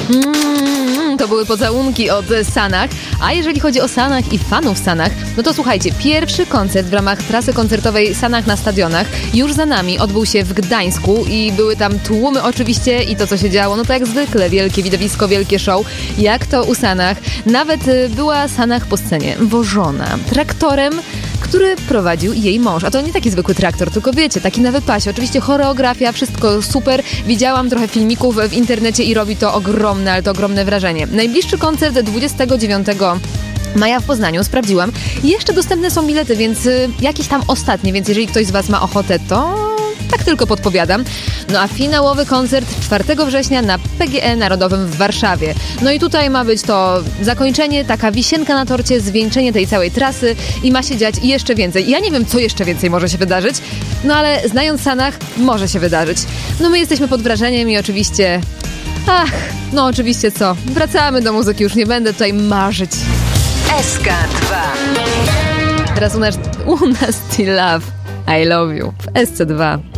To były pocałunki od Sanach. A jeżeli chodzi o Sanach i fanów Sanach, no to słuchajcie, pierwszy koncert w ramach trasy koncertowej Sanach na stadionach już za nami odbył się w Gdańsku i były tam tłumy oczywiście i to, co się działo, no to jak zwykle wielkie widowisko, wielkie show, jak to u Sanach. Nawet była Sanach po scenie wożona traktorem, który prowadził jej mąż. A to nie taki zwykły traktor, tylko wiecie, taki na wypasie. Oczywiście choreografia, wszystko super. Widziałam trochę filmików w internecie i robi to ogromne, ale to ogromne wrażenie. Najbliższy koncert 29 maja w Poznaniu, sprawdziłam. Jeszcze dostępne są bilety, więc jakieś tam ostatnie, więc jeżeli ktoś z Was ma ochotę, to tak tylko podpowiadam. No a finałowy koncert 4 września na PGE Narodowym w Warszawie. No i tutaj ma być to zakończenie, taka wisienka na torcie, zwieńczenie tej całej trasy i ma się dziać jeszcze więcej. Ja nie wiem, co jeszcze więcej może się wydarzyć, no ale znając Sanach, może się wydarzyć. No my jesteśmy pod wrażeniem i oczywiście... no oczywiście co? Wracamy do muzyki, już nie będę tutaj marzyć. SK2. Teraz u nas Still Love, I Love You w SC2.